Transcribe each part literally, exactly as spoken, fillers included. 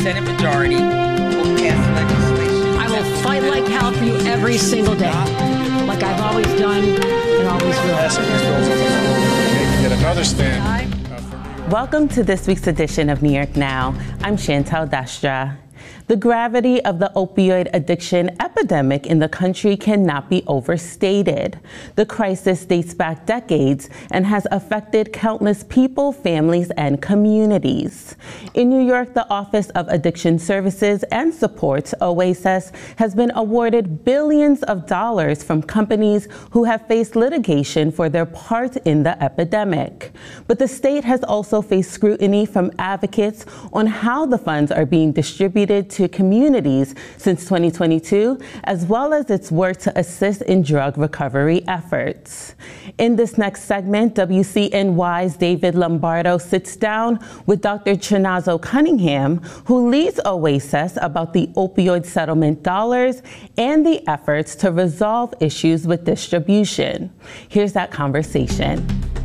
Senate majority will pass legislation. I will fight like hell for you every single day, like I've always done and always will. Passing these bills on the floor. Yet another stand. Welcome to this week's edition of New York Now. I'm Chantel Dastra. The gravity of the opioid addiction epidemic in the country cannot be overstated. The crisis dates back decades and has affected countless people, families, and communities. In New York, the Office of Addiction Services and Supports, O A S S, has been awarded billions of dollars from companies who have faced litigation for their part in the epidemic. But the state has also faced scrutiny from advocates on how the funds are being distributed to to communities since twenty twenty-two, as well as its work to assist in drug recovery efforts. In this next segment, W C N Y's David Lombardo sits down with Doctor Chinazo Cunningham, who leads O A S S, about the opioid settlement dollars and the efforts to resolve issues with distribution. Here's that conversation.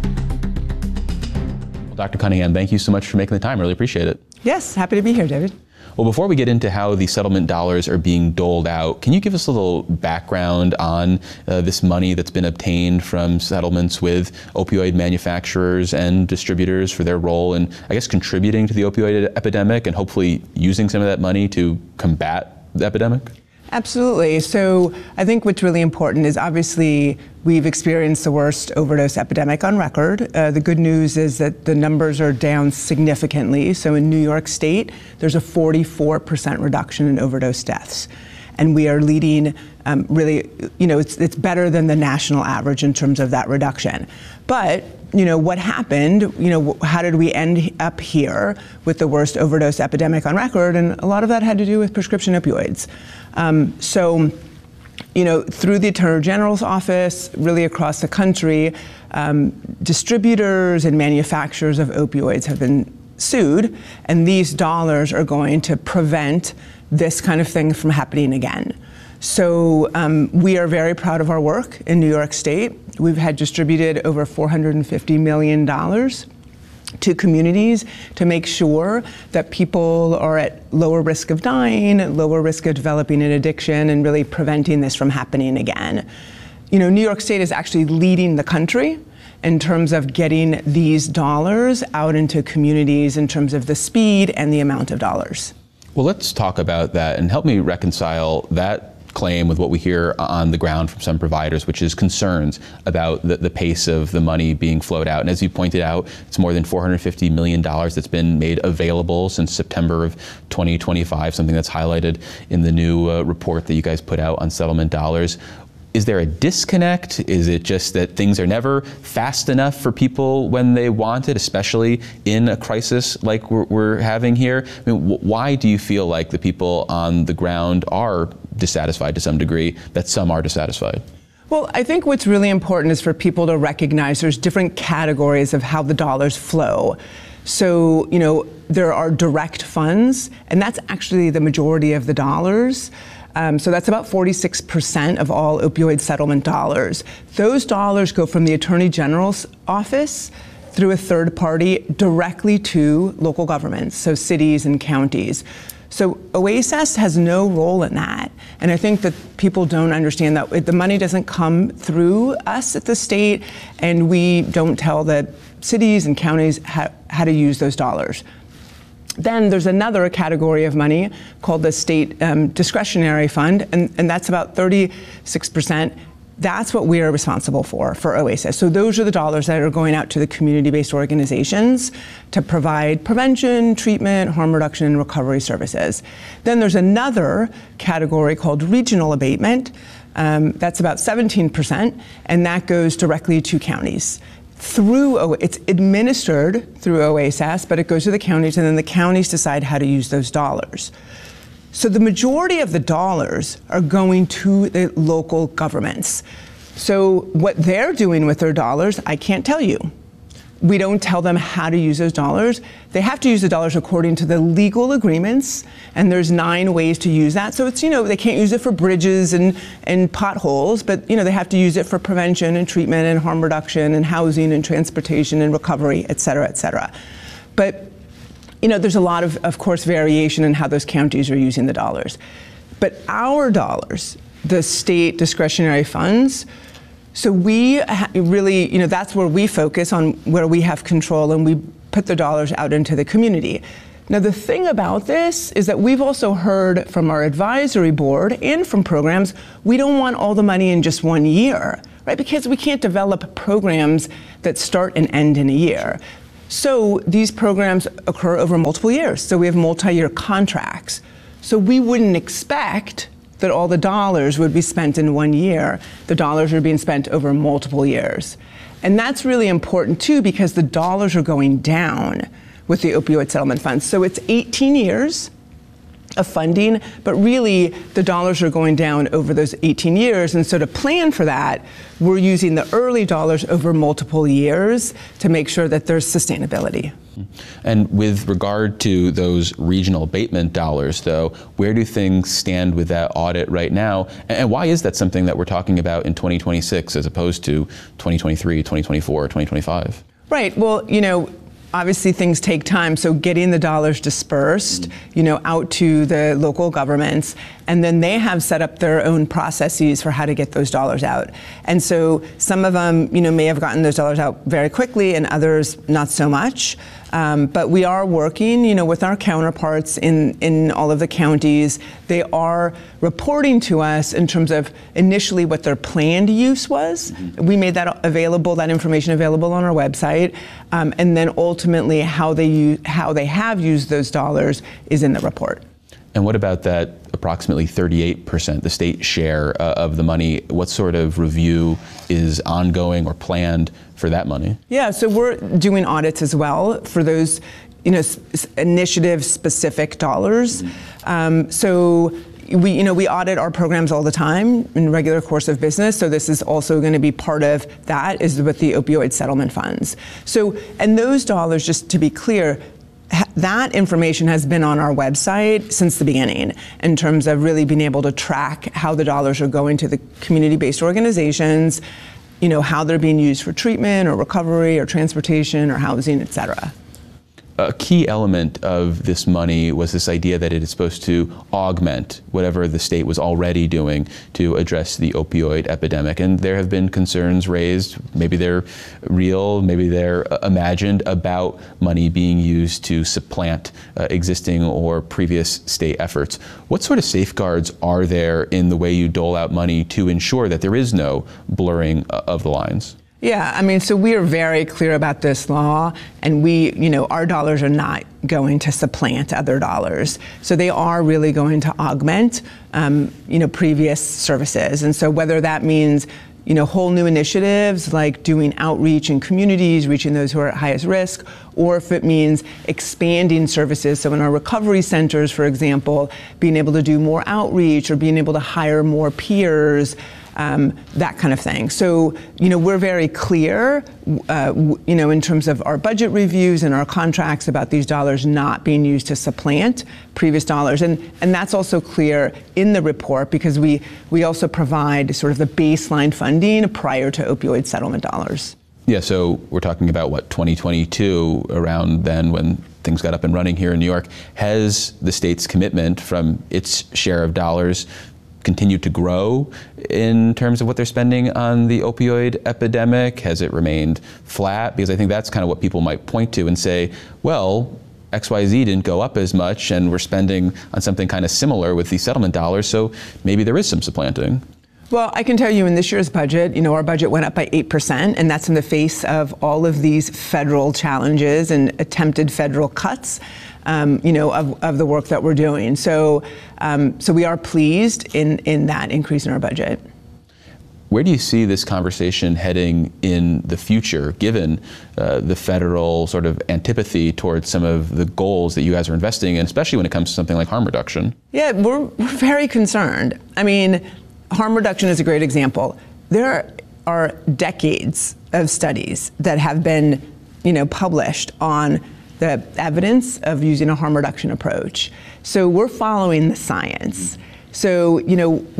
Well, Doctor Cunningham, thank you so much for making the time. Really appreciate it. Yes, happy to be here, David. Well, before we get into how the settlement dollars are being doled out, can you give us a little background on uh, this money that's been obtained from settlements with opioid manufacturers and distributors for their role in, I guess, contributing to the opioid epidemic and hopefully using some of that money to combat the epidemic? Absolutely. So I think what's really important is obviously we've experienced the worst overdose epidemic on record. Uh, the good news is that the numbers are down significantly. So in New York State, there's a forty-four percent reduction in overdose deaths. And we are leading um, really, you know, it's, it's better than the national average in terms of that reduction. But you know, what happened, you know, how did we end up here with the worst overdose epidemic on record? And a lot of that had to do with prescription opioids. Um, so, you know, through the Attorney General's office, really across the country, um, distributors and manufacturers of opioids have been sued, and these dollars are going to prevent this kind of thing from happening again. So um, we are very proud of our work in New York State. We've had distributed over four hundred fifty million dollars to communities to make sure that people are at lower risk of dying, lower risk of developing an addiction, and really preventing this from happening again. You know, New York State is actually leading the country in terms of getting these dollars out into communities in terms of the speed and the amount of dollars. Well, let's talk about that and help me reconcile that claim with what we hear on the ground from some providers, which is concerns about the, the pace of the money being flowed out. And as you pointed out, it's more than four hundred fifty million dollars that's been made available since September of twenty twenty-five, something that's highlighted in the new uh, report that you guys put out on settlement dollars. Is there a disconnect? Is it just that things are never fast enough for people when they want it, especially in a crisis like we're, we're having here? I mean, wh- why do you feel like the people on the ground are dissatisfied to some degree, that some are dissatisfied? Well, I think what's really important is for people to recognize there's different categories of how the dollars flow. So, you know, there are direct funds, and that's actually the majority of the dollars. Um, so that's about forty-six percent of all opioid settlement dollars. Those dollars go from the Attorney General's office through a third party directly to local governments, so cities and counties. So O A S S has no role in that. And I think that people don't understand that the money doesn't come through us at the state, and we don't tell the cities and counties how, how to use those dollars. Then there's another category of money called the state um, discretionary fund, and, and that's about thirty-six percent. That's what we are responsible for, for O A S S. So those are the dollars that are going out to the community-based organizations to provide prevention, treatment, harm reduction, and recovery services. Then there's another category called regional abatement. Um, that's about seventeen percent, and that goes directly to counties. Through, it's administered through O A S S, but it goes to the counties, and then the counties decide how to use those dollars. So the majority of the dollars are going to the local governments. So what they're doing with their dollars, I can't tell you. We don't tell them how to use those dollars. They have to use the dollars according to the legal agreements, and there's nine ways to use that. So it's, you know, they can't use it for bridges and, and potholes, but, you know, they have to use it for prevention and treatment and harm reduction and housing and transportation and recovery, et cetera, et cetera. But you know, there's a lot of, of course, variation in how those counties are using the dollars. But our dollars, the state discretionary funds, so we ha- really, you know, that's where we focus on where we have control, and we put the dollars out into the community. Now, the thing about this is that we've also heard from our advisory board and from programs, we don't want all the money in just one year, right? Because we can't develop programs that start and end in a year. So these programs occur over multiple years. So we have multi-year contracts. So we wouldn't expect that all the dollars would be spent in one year. The dollars are being spent over multiple years. And that's really important too, because the dollars are going down with the opioid settlement funds. So it's eighteen years of funding, but really the dollars are going down over those eighteen years. And so to plan for that, we're using the early dollars over multiple years to make sure that there's sustainability. And with regard to those regional abatement dollars, though, where do things stand with that audit right now? And why is that something that we're talking about in twenty twenty-six as opposed to twenty twenty-three, twenty twenty-four, twenty twenty-five? Right. Well, you know, obviously things take time, so getting the dollars dispersed, you know, out to the local governments, and then they have set up their own processes for how to get those dollars out. And so some of them, you know, may have gotten those dollars out very quickly, and others not so much. Um, but we are working, you know, with our counterparts in, in all of the counties. They are reporting to us in terms of initially what their planned use was. Mm-hmm. We made that available, that information available on our website, um, and then ultimately how they use, how they have used those dollars is in the report. And what about that approximately thirty-eight percent, the state share uh, of the money? What sort of review is ongoing or planned for that money? Yeah, so we're doing audits as well for those, you know, s- initiative-specific dollars. Mm-hmm. Um, so we, you know, we audit our programs all the time in regular course of business. So this is also going to be part of that, is with the opioid settlement funds. So, and those dollars, just to be clear, that information has been on our website since the beginning in terms of really being able to track how the dollars are going to the community-based organizations, you know, how they're being used for treatment or recovery or transportation or housing, et cetera. A key element of this money was this idea that it is supposed to augment whatever the state was already doing to address the opioid epidemic. And there have been concerns raised, maybe they're real, maybe they're imagined, about money being used to supplant uh, existing or previous state efforts. What sort of safeguards are there in the way you dole out money to ensure that there is no blurring of the lines? Yeah, I mean, so we are very clear about this law, and we, you know, our dollars are not going to supplant other dollars. So they are really going to augment, um, you know, previous services. And so whether that means, you know, whole new initiatives like doing outreach in communities, reaching those who are at highest risk, or if it means expanding services. So in our recovery centers, for example, being able to do more outreach or being able to hire more peers, Um, that kind of thing. So, you know, we're very clear, uh, w- you know, in terms of our budget reviews and our contracts about these dollars not being used to supplant previous dollars. And, and that's also clear in the report because we, we also provide sort of the baseline funding prior to opioid settlement dollars. Yeah, so we're talking about, what, twenty twenty-two, around then when things got up and running here in New York. Has the state's commitment from its share of dollars continue to grow in terms of what they're spending on the opioid epidemic? Has it remained flat? Because I think that's kind of what people might point to and say, well, X Y Z didn't go up as much and we're spending on something kind of similar with these settlement dollars, so maybe there is some supplanting. Well, I can tell you in this year's budget, you know, our budget went up by eight percent, and that's in the face of all of these federal challenges and attempted federal cuts, um, you know, of, of the work that we're doing. So, um, so we are pleased in, in that increase in our budget. Where do you see this conversation heading in the future, given uh, the federal sort of antipathy towards some of the goals that you guys are investing in, especially when it comes to something like harm reduction? Yeah, we're, we're very concerned. I mean, harm reduction is a great example. There are decades of studies that have been, you know, published on the evidence of using a harm reduction approach. So we're following the science. So, you know,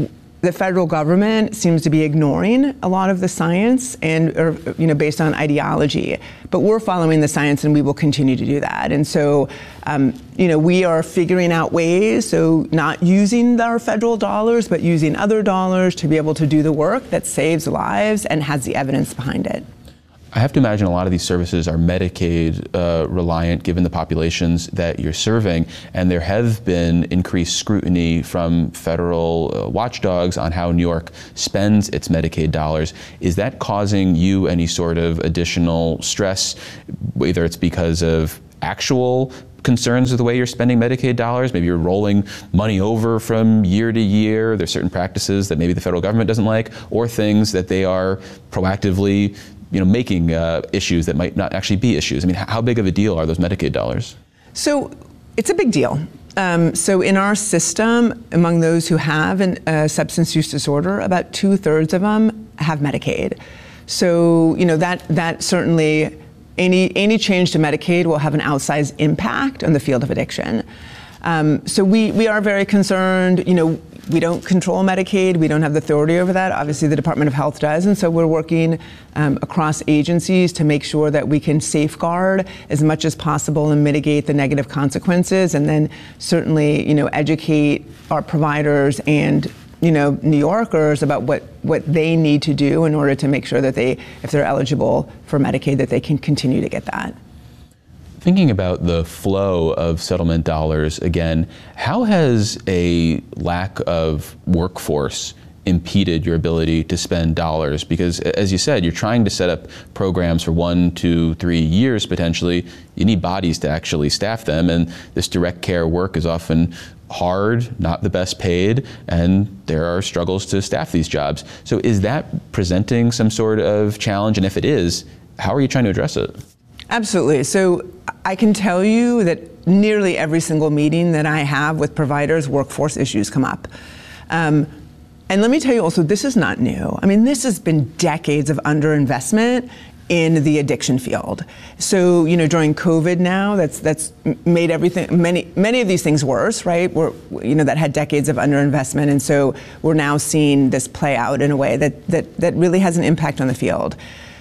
the federal government seems to be ignoring a lot of the science and, or, you know, based on ideology. But we're following the science, and we will continue to do that. And so, um, you know, we are figuring out ways, so not using our federal dollars, but using other dollars to be able to do the work that saves lives and has the evidence behind it. I have to imagine a lot of these services are Medicaid uh, reliant given the populations that you're serving, and there have been increased scrutiny from federal uh, watchdogs on how New York spends its Medicaid dollars. Is that causing you any sort of additional stress, whether it's because of actual concerns with the way you're spending Medicaid dollars? Maybe you're rolling money over from year to year. There's certain practices that maybe the federal government doesn't like, or things that they are proactively you know, making uh, issues that might not actually be issues. I mean, how big of a deal are those Medicaid dollars? So it's a big deal. Um, so in our system, among those who have a uh, substance use disorder, about two thirds of them have Medicaid. So, you know, that, that certainly, any, any change to Medicaid will have an outsized impact on the field of addiction. Um, so we, we are very concerned. You know, we don't control Medicaid. We don't have the authority over that. Obviously, the Department of Health does. And so we're working um, across agencies to make sure that we can safeguard as much as possible and mitigate the negative consequences. And then certainly, you know, educate our providers and, you know, New Yorkers about what, what they need to do in order to make sure that they, if they're eligible for Medicaid, that they can continue to get that. Thinking about the flow of settlement dollars again, how has a lack of workforce impeded your ability to spend dollars? Because as you said, you're trying to set up programs for one, two, three years potentially. You need bodies to actually staff them, and this direct care work is often hard, not the best paid, and there are struggles to staff these jobs. So is that presenting some sort of challenge? And if it is, how are you trying to address it? Absolutely. So I can tell you that nearly every single meeting that I have with providers, workforce issues come up. Um, and let me tell you also, this is not new. I mean, this has been decades of underinvestment in the addiction field. So, you know, during COVID now, that's that's made everything, many many of these things worse, right? We're, you know, that had decades of underinvestment, and so we're now seeing this play out in a way that that that really has an impact on the field.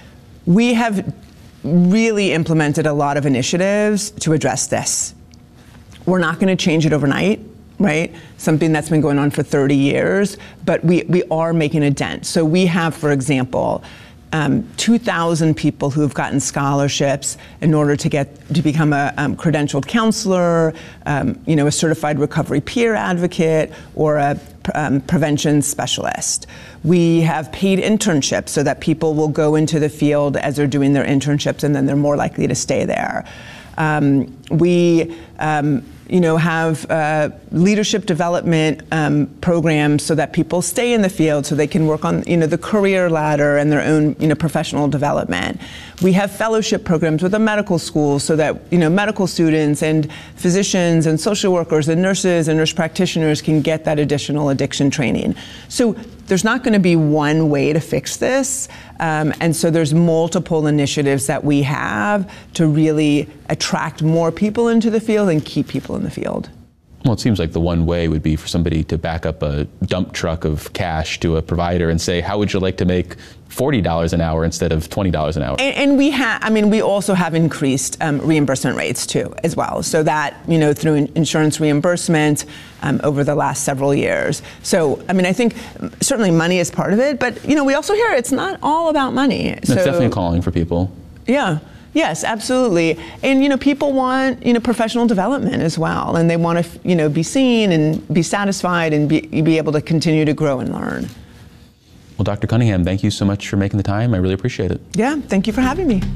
We have really implemented a lot of initiatives to address this. We're not going to change it overnight, right? Something that's been going on for thirty years, but we, we are making a dent. So we have, for example, um, two thousand people who have gotten scholarships in order to get to become a um, credentialed counselor, um, you know, a certified recovery peer advocate, or a um, prevention specialist. We have paid internships so that people will go into the field as they're doing their internships, and then they're more likely to stay there. Um, we um, you know, have uh, leadership development um, programs so that people stay in the field, so they can work on, you know, the career ladder and their own, you know, professional development. We have fellowship programs with the medical schools so that, you know, medical students and physicians and social workers and nurses and nurse practitioners can get that additional addiction training. So there's not going to be one way to fix this. Um, and so there's multiple initiatives that we have to really attract more people into the field and keep people in the field. Well, it seems like the one way would be for somebody to back up a dump truck of cash to a provider and say, how would you like to make forty dollars an hour instead of twenty dollars an hour? And, and we have, I mean, we also have increased um, reimbursement rates too, as well. So that, you know, through insurance reimbursement um, over the last several years. So, I mean, I think certainly money is part of it, but, you know, we also hear it's not all about money. It's so, definitely calling for people. Yeah. Yes, absolutely. And, you know, people want, you know, professional development as well. And they want to, you know, be seen and be satisfied and be, be able to continue to grow and learn. Well, Doctor Cunningham, thank you so much for making the time. I really appreciate it. Yeah, thank you for having me.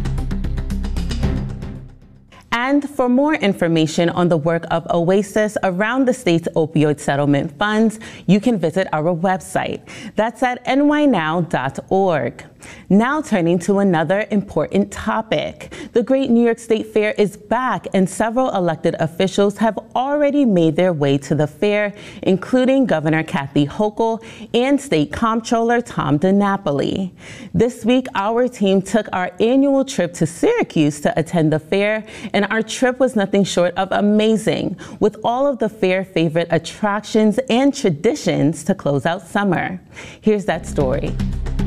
And for more information on the work of OASIS around the state's opioid settlement funds, you can visit our website. That's at N Y now dot org. Now turning to another important topic. The Great New York State Fair is back, and several elected officials have already made their way to the fair, including Governor Kathy Hochul and State Comptroller Tom DiNapoli. This week, our team took our annual trip to Syracuse to attend the fair, and our trip was nothing short of amazing, with all of the fair favorite attractions and traditions to close out summer. Here's that story.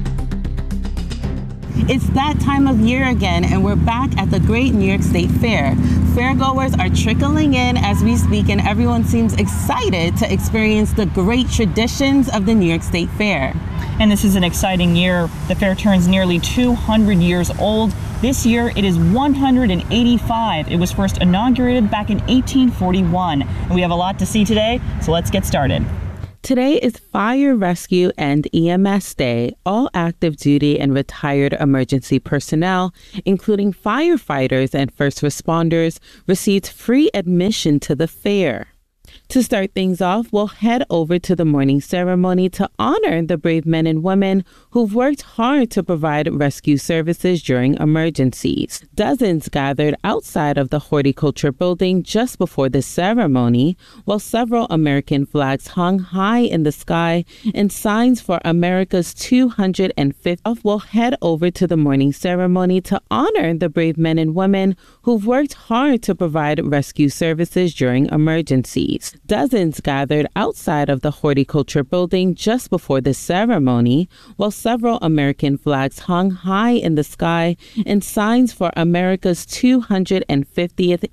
It's that time of year again, and we're back at the Great New York State Fair. Fairgoers are trickling in as we speak, and everyone seems excited to experience the great traditions of the New York State Fair. And this is an exciting year. The fair turns nearly two hundred years old. This year, it is one hundred eighty-five. It was first inaugurated back in eighteen forty-one. And we have a lot to see today, so let's get started. Today is Fire Rescue and E M S Day. All active duty and retired emergency personnel, including firefighters and first responders, received free admission to the fair. To start things off, we'll head over to the morning ceremony to honor the brave men and women who've worked hard to provide rescue services during emergencies. Dozens gathered outside of the horticulture building just before the ceremony, while several American flags hung high in the sky and signs for America's two hundred fiftieth. We'll head over to the morning ceremony to honor the brave men and women who've worked hard to provide rescue services during emergencies. Dozens gathered outside of the horticulture building just before the ceremony, while several American flags hung high in the sky and signs for America's two hundred fiftieth